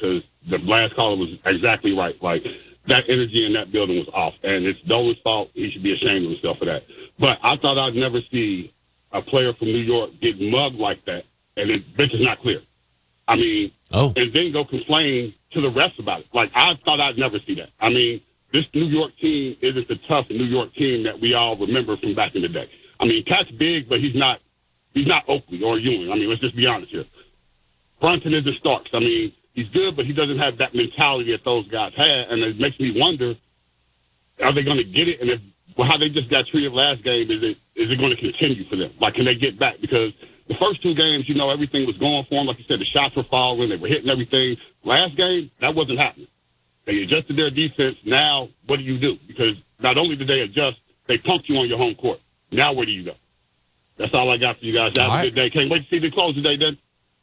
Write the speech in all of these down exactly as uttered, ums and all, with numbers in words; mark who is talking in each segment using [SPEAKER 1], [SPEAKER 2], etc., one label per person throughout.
[SPEAKER 1] because the last caller was exactly right. Like, that energy in that building was off, and it's Dolan's fault. He should be ashamed of himself for that. But I thought I'd never see a player from New York get mugged like that, and the bench is not clear. I mean,
[SPEAKER 2] oh.
[SPEAKER 1] and then go complain to the refs about it. Like, I thought I'd never see that. I mean, this New York team isn't the tough New York team that we all remember from back in the day. I mean, Cat's big, but he's not he's not Oakley or Ewing. I mean, let's just be honest here. Brunson isn't Starks. I mean, he's good, but he doesn't have that mentality that those guys had, and it makes me wonder, are they going to get it? And if well, how they just got treated last game, is it is it going to continue for them? Like, can they get back? Because the first two games, you know, everything was going for them. Like you said, the shots were falling. They were hitting everything. Last game, that wasn't happening. They adjusted their defense. Now, what do you do? Because not only did they adjust, they punked you on your home court. Now, where do you go? That's all I got for you guys. Have a good day. Can't wait to see the close today, then.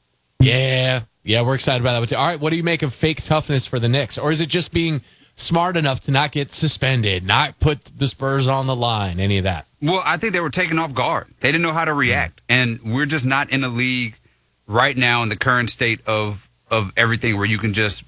[SPEAKER 2] Yeah. Yeah, we're excited about that. All right, what do you make of fake toughness for the Knicks? Or is it just being smart enough to not get suspended, not put the Spurs on the line, any of that?
[SPEAKER 3] Well, I think they were taken off guard. They didn't know how to react. And we're just not in a league right now in the current state of of everything where you can just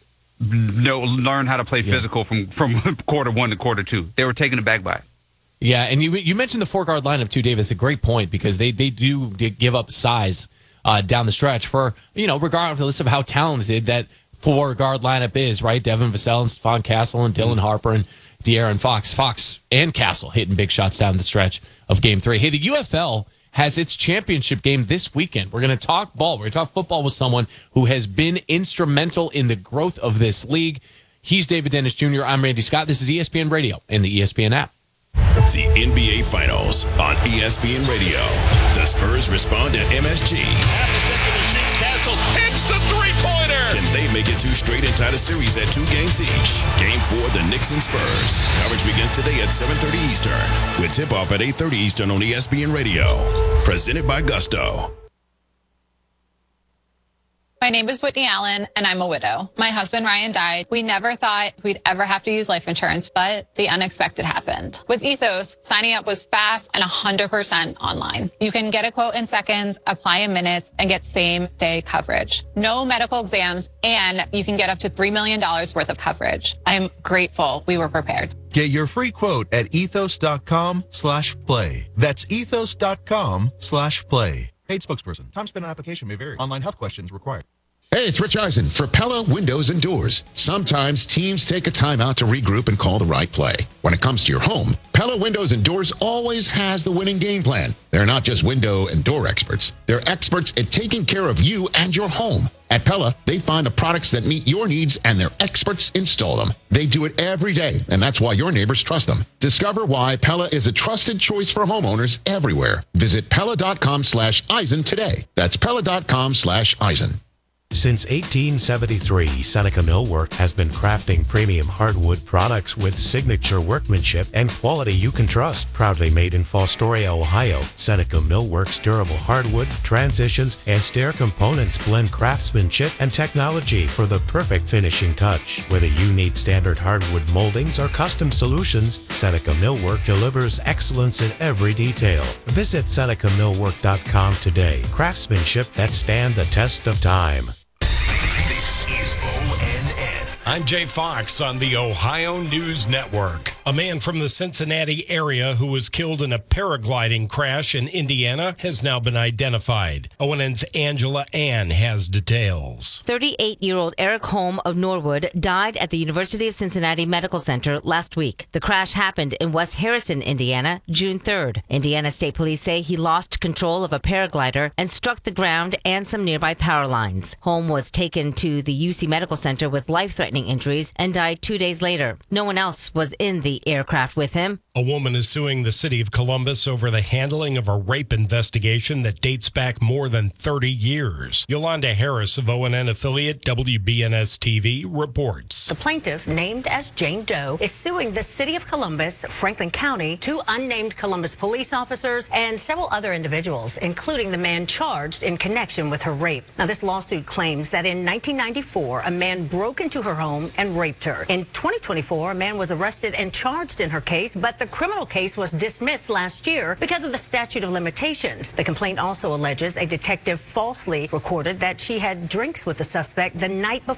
[SPEAKER 3] know, learn how to play yeah. physical from, from quarter one to quarter two. They were taken aback by it.
[SPEAKER 2] Yeah, and you you mentioned the four-guard lineup too, Dave. It's a great point because they, they do give up size uh, down the stretch for, you know, regardless of how talented that four-guard lineup is, right? Devin Vassell and Stephon Castle and Dylan Harper and De'Aaron Fox. Fox and Castle hitting big shots down the stretch of game three. Hey, the U F L has its championship game this weekend. We're going to talk ball. We're going to talk football with someone who has been instrumental in the growth of this league. He's David Dennis Junior I'm Randy Scott. This is E S P N Radio and the E S P N app.
[SPEAKER 4] The N B A Finals on E S P N Radio. The Spurs respond to M S G.
[SPEAKER 5] At the second machine, Castle hits the three-pointer.
[SPEAKER 4] Can they make it two straight and tie the series at two games each? Game four, the Knicks and Spurs. Coverage begins today at seven thirty Eastern with tip-off at eight thirty Eastern on E S P N Radio. Presented by Gusto.
[SPEAKER 6] My name is Whitney Allen, and I'm a widow. My husband, Ryan, died. We never thought we'd ever have to use life insurance, but the unexpected happened. With Ethos, signing up was fast and one hundred percent online. You can get a quote in seconds, apply in minutes, and get same-day coverage. No medical exams, and you can get up to three million dollars worth of coverage. I'm grateful we were prepared.
[SPEAKER 7] Get your free quote at ethos.com slash play. That's ethos.com slash play. Paid spokesperson. Time spent on application may vary. Online health questions required.
[SPEAKER 8] Hey, it's Rich Eisen for Pella Windows and Doors. Sometimes teams take a time out to regroup and call the right play. When it comes to your home, Pella Windows and Doors always has the winning game plan. They're not just window and door experts. They're experts at taking care of you and your home. At Pella, they find the products that meet your needs and their experts install them. They do it every day, and that's why your neighbors trust them. Discover why Pella is a trusted choice for homeowners everywhere. Visit Pella.com slash Eisen today. That's Pella.com slash Eisen.
[SPEAKER 9] Since eighteen seventy-three, Seneca Millwork has been crafting premium hardwood products with signature workmanship and quality you can trust. Proudly made in Fostoria, Ohio, Seneca Millwork's durable hardwood, transitions, and stair components blend craftsmanship and technology for the perfect finishing touch. Whether you need standard hardwood moldings or custom solutions, Seneca Millwork delivers excellence in every detail. Visit Seneca Millwork dot com today. Craftsmanship that stand the test of time.
[SPEAKER 4] This is O N N.
[SPEAKER 5] I'm Jay Fox on the Ohio News Network. A man from the Cincinnati area who was killed in a paragliding crash in Indiana has now been identified. O N N's Angela Ann has details.
[SPEAKER 10] thirty-eight-year-old Eric Holm of Norwood died at the University of Cincinnati Medical Center last week. The crash happened in West Harrison, Indiana, June third. Indiana State Police say he lost control of a paraglider and struck the ground and some nearby power lines. Holm was taken to the U C Medical Center with life-threatening injuries and died two days later. No one else was in the aircraft with him.
[SPEAKER 5] A woman is suing the city of Columbus over the handling of a rape investigation that dates back more than thirty years. Yolanda Harris of O N N affiliate W B N S T V reports.
[SPEAKER 11] The plaintiff, named as Jane Doe, is suing the city of Columbus, Franklin County, two unnamed Columbus police officers, and several other individuals, including the man charged in connection with her rape. Now, this lawsuit claims that in nineteen ninety-four, a man broke into her home and raped her. In twenty twenty-four, a man was arrested and charged in her case, but the criminal case was dismissed last year because of the statute of limitations. The complaint also alleges a detective falsely recorded that she had drinks with the suspect the night